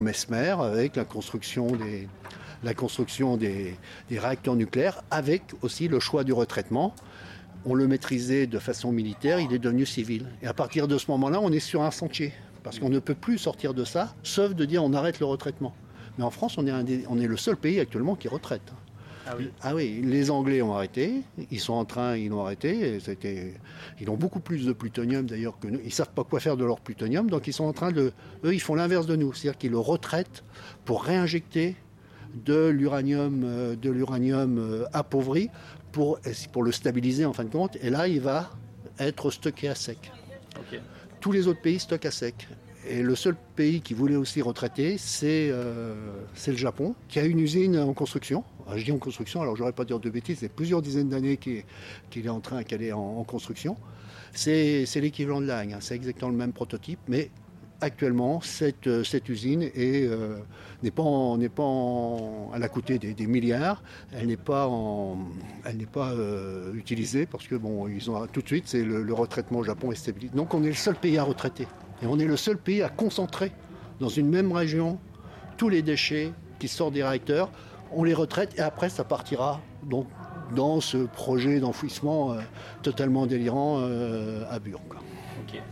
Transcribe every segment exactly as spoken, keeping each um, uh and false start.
Mesmer avec la construction des, la construction des, des réacteurs nucléaires, avec aussi le choix du retraitement. On le maîtrisait de façon militaire, il est devenu civil. Et à partir de ce moment-là, on est sur un sentier. Parce qu'on ne peut plus sortir de ça, sauf de dire on arrête le retraitement. Mais en France, on est, un des, on est le seul pays actuellement qui retraite. Ah oui. Ah oui, les Anglais ont arrêté, ils sont en train, ils l'ont arrêté. Et c'était, ils ont beaucoup plus de plutonium d'ailleurs que nous. Ils ne savent pas quoi faire de leur plutonium, donc ils sont en train de... Eux, ils font l'inverse de nous. C'est-à-dire qu'ils le retraitent pour réinjecter de l'uranium, euh, de l'uranium euh, appauvri pour, pour le stabiliser en fin de compte. Et là, il va être stocké à sec. Okay. Tous les autres pays stockent à sec. Et le seul pays qui voulait aussi retraiter, c'est, euh, c'est le Japon, qui a une usine en construction. Alors, je dis en construction, alors je n'aurais pas dire de bêtises, c'est plusieurs dizaines d'années qu'il, qu'il est en train, qu'elle est en, en construction. C'est, c'est l'équivalent de l'A N, hein, c'est exactement le même prototype, mais actuellement, cette, cette usine est, euh, n'est pas, en, n'est pas en, elle a coûté des, des milliards, elle n'est pas, en, elle n'est pas euh, utilisée parce que bon, ils ont tout de suite, c'est le, le retraitement au Japon est stabilisé. Donc on est le seul pays à retraiter. Et on est le seul pays à concentrer dans une même région tous les déchets qui sortent des réacteurs. On les retraite et après ça partira donc dans ce projet d'enfouissement euh, totalement délirant euh, à Bure. Quoi. Ok.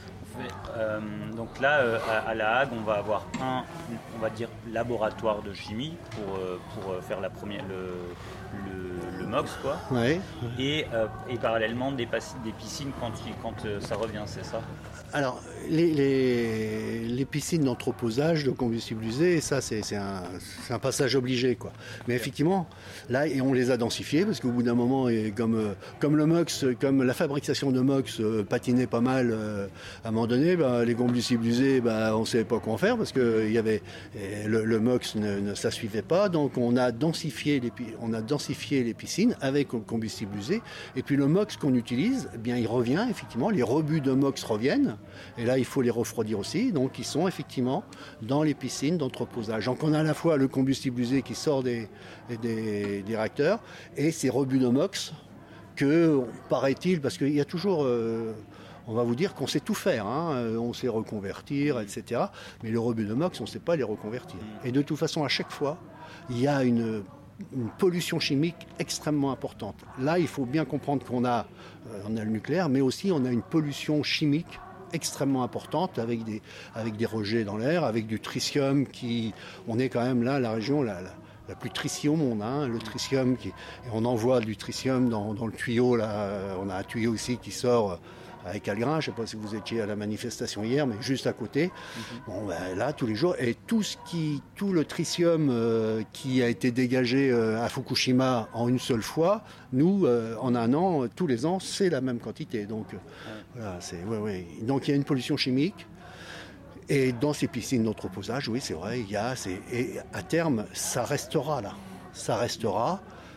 Euh, donc là, euh, à, à La Hague, on va avoir un, on va dire, laboratoire de chimie pour, euh, pour faire la première, le, le, le MOX, quoi. Ouais. Et, euh, et parallèlement des, des piscines quand, quand euh, ça revient, c'est ça ? Alors, les, les, les piscines d'entreposage de combustible usé, ça, c'est, c'est, un, c'est un passage obligé, quoi. Mais effectivement, là, et on les a densifiés, parce qu'au bout d'un moment, et comme, comme le MOX, comme la fabrication de MOX euh, patinait pas mal, euh, à un moment donné, bah, les combustibles usés, bah, on ne savait pas quoi en faire, parce que y avait, le, le MOX ne, ne ça suivait pas, donc on a densifié les, on a densifié les piscines avec le combustible usé, et puis le MOX qu'on utilise, eh bien, il revient, effectivement, les rebuts de MOX reviennent. Et là, il faut les refroidir aussi. Donc, ils sont effectivement dans les piscines d'entreposage. Donc, on a à la fois le combustible usé qui sort des, des, des réacteurs et ces rebuts de MOX que, paraît-il, parce qu'il y a toujours... Euh, on va vous dire qu'on sait tout faire, hein. On sait reconvertir, et cetera. Mais le rebut de MOX, on ne sait pas les reconvertir. Et de toute façon, à chaque fois, il y a une... une pollution chimique extrêmement importante. Là, il faut bien comprendre qu'on a, euh, on a le nucléaire, mais aussi on a une pollution chimique extrêmement importante avec des, avec des rejets dans l'air, avec du tritium qui... On est quand même là, la région la, la, la plus tritie au monde, hein, le tritium qui... Et on envoie du tritium dans, dans le tuyau, là, on a un tuyau ici qui sort... avec Algrin, je ne sais pas si vous étiez à la manifestation hier, mais juste à côté. Mm-hmm. Bon, ben, là, tous les jours, et tout ce qui, tout le tritium euh, qui a été dégagé euh, à Fukushima en une seule fois, nous, euh, en un an, tous les ans, c'est la même quantité. Donc, euh, ouais. Voilà, c'est, ouais, ouais. Donc, il y a une pollution chimique. Et dans ces piscines d'entreposage, oui, c'est vrai, il y a, c'est, et à terme, ça restera là. Ça restera.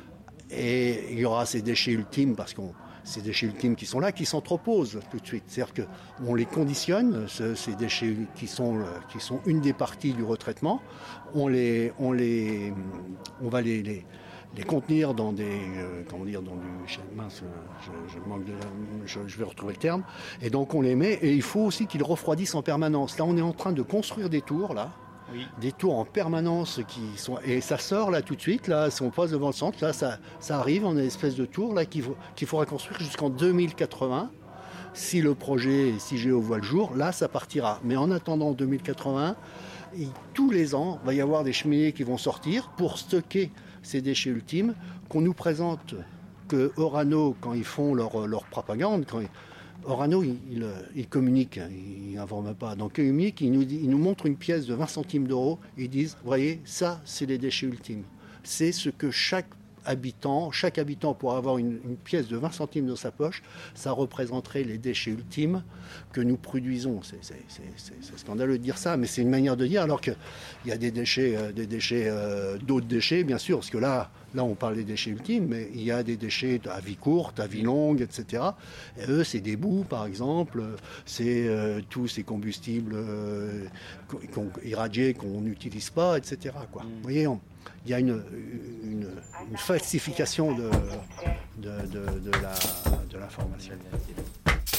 Et il y aura ces déchets ultimes parce qu'on ces déchets ultimes qui sont là, qui s'entreposent tout de suite. C'est-à-dire qu'on les conditionne, ce, ces déchets qui sont, qui sont une des parties du retraitement, on, les, on, les, on va les, les, les contenir dans des... Euh, comment dire, dans du... Mince, je, je, manque de, je, je vais retrouver le terme. Et donc on les met, et il faut aussi qu'ils refroidissent en permanence. Là, on est en train de construire des tours, là, oui. Des tours en permanence qui sont... Et ça sort là tout de suite, là, si on passe devant le centre, là, ça, ça arrive en une espèce de tour là, qu'il, faut, qu'il faudra construire jusqu'en deux mille quatre-vingts. Si le projet Cigéo voit le jour, là, ça partira. Mais en attendant deux mille quatre-vingts, et tous les ans, il va y avoir des cheminées qui vont sortir pour stocker ces déchets ultimes qu'on nous présente que Orano, quand ils font leur, leur propagande, quand ils... Orano, il, il, il communique, il n'informe pas. Donc, il communique, il nous, dit, il nous montre une pièce de vingt centimes d'euros. Ils disent, vous voyez, ça, c'est les déchets ultimes. C'est ce que chaque habitant, chaque habitant pour avoir une, une pièce de vingt centimes dans sa poche, ça représenterait les déchets ultimes que nous produisons. C'est, c'est, c'est, c'est, c'est scandaleux de dire ça, mais c'est une manière de dire, alors qu'il y a des déchets, euh, des déchets euh, d'autres déchets, bien sûr, parce que là, là, on parle des déchets ultimes, mais il y a des déchets à vie courte, à vie longue, et cetera. Et eux, c'est des boues, par exemple, c'est euh, tous ces combustibles euh, qu'on, irradiés qu'on n'utilise pas, et cetera. Quoi. Mm. Vous voyez, on, il y a une, une, une falsification de, de, de, de, la, de l'information.